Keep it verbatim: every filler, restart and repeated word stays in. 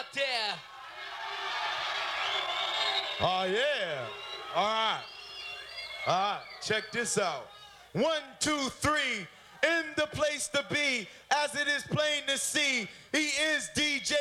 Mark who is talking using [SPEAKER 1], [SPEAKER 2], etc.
[SPEAKER 1] out there.
[SPEAKER 2] Oh, yeah. All right. All right, check this out. One, two, three, in the place to be, as it is plain to see, he is D J